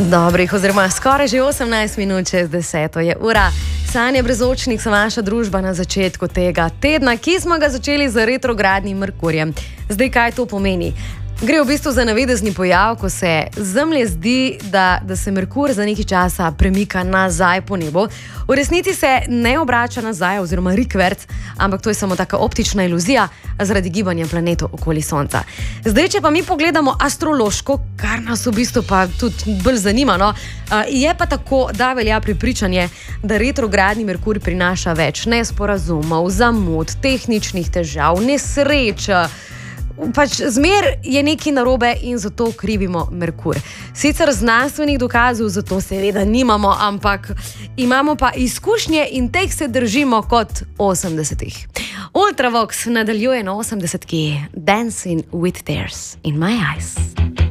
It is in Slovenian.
Dobrih, oziroma skoraj že 18 minut čez 10 je ura. Sanje brezočnik so vaša družba na začetku tega tedna, ki smo ga začeli z retrogradnim Merkurjem. Zdaj, kaj to pomeni? Gre v bistvu za navidezni pojav, ko se Zemlji zdi, da se Merkur za nekaj časa premika nazaj po nebu. V resnici se ne obrača nazaj oziroma rikverc, ampak to je samo taka optična iluzija zaradi gibanja planetov okoli Sonca. Zdaj, če pa mi pogledamo astrološko, kar nas v bistvu pa tudi bolj zanima, no, je pa tako, da velja prepričanje, da retrogradni Merkur prinaša več nesporazumov, zamud, tehničnih težav, nesreč. Pač zmer je nekaj narobe in zato krivimo Merkur. Sicer znanstvenih dokazov za to seveda nimamo, ampak imamo pa izkušnje in teh se držimo kot 80-ih. Ultravox nadaljuje na 80-ki Dancing with Tears in My Eyes.